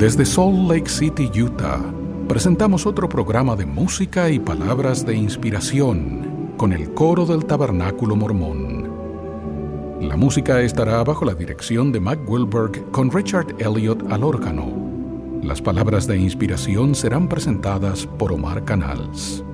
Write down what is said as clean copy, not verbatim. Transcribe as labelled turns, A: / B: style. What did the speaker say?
A: Desde Salt Lake City, Utah, presentamos otro programa de música y palabras de inspiración con el coro del Tabernáculo Mormón. La música estará bajo la dirección de Mac Wilberg con Richard Elliott al órgano. Las palabras de inspiración serán presentadas por Omar Canals.